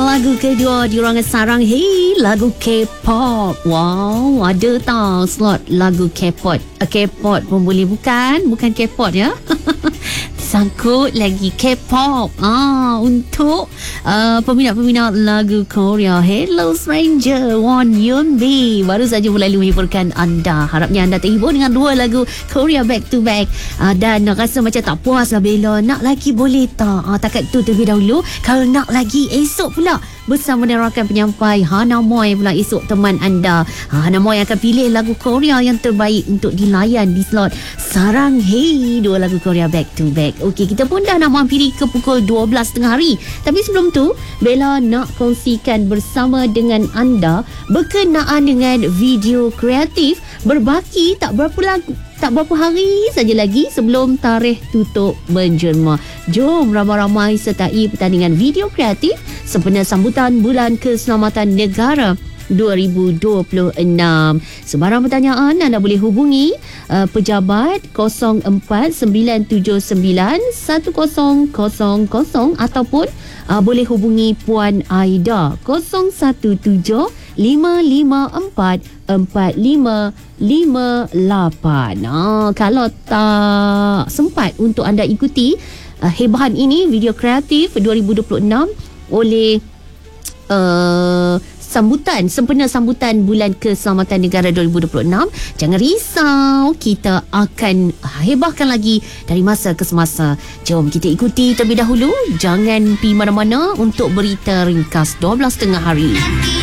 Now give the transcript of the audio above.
lagu kedua di ruangan sarang. Hey, lagu K-pop. Wow, ada tau slot lagu K-pop. K-pop pun boleh, bukan K-pop ya. Sangkut lagi K-pop untuk peminat-peminat lagu Korea. Hello Stranger, Won Yoon B baru saja melalui menghiburkan anda. Harapnya anda terhibur dengan dua lagu Korea back to back, dan rasa macam tak puas lah Bella, nak lagi boleh tak? Takat tu terlebih dahulu. Kalau nak lagi, esok pula bersama dengan rakan penyampai Hana Moy pula esok teman anda. Hana Moy akan pilih lagu Korea yang terbaik untuk dilayan di slot Sarang. Hey, dua lagu Korea back to back. Okey, kita pun dah nak mampiri ke pukul 12 tengah hari. Tapi sebelum tu, Bella nak kongsikan bersama dengan anda berkenaan dengan video kreatif berbaki tak berapa hari saja lagi sebelum tarikh tutup menjelma. Jom ramai-ramai sertai pertandingan video kreatif sempena sambutan Bulan Keselamatan Negara 2026. Sebarang pertanyaan anda boleh hubungi pejabat 0497910000 ataupun boleh hubungi Puan Aida 0175445558. Kalau tak sempat untuk anda ikuti hebahan ini, video kreatif 2026 oleh sempena sambutan Bulan Keselamatan Negara 2026, jangan risau, kita akan hebahkan lagi dari masa ke semasa. Jom kita ikuti terlebih dahulu. Jangan pergi mana-mana untuk berita ringkas 12 tengah hari.